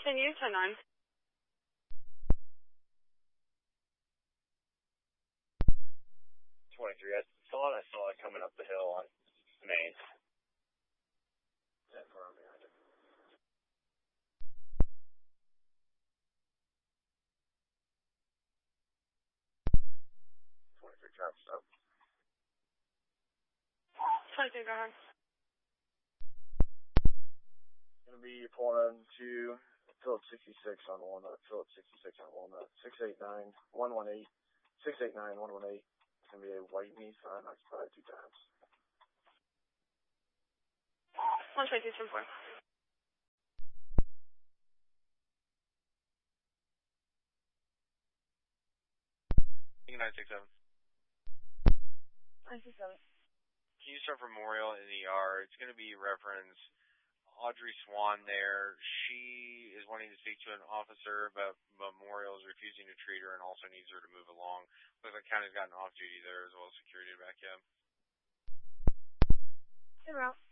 Continue to 9. 23. I saw it coming up the hill on Main. That far behind it. 23 traffic stop. 23, go ahead. Gonna be pulling into Phillips 66 on Walnut. Phillips 66 on Walnut. 689 118. 689 118. It's gonna be a white Nissan occupied 2 times. 122, 10-4. You 967. 967. Can you start from Memorial in the ER? It's going to be reference Audrey Swan there. She is wanting to speak to an officer, but Memorial is refusing to treat her and also needs her to move along. Looks like county's got an off duty there as well as security to back you up. En route.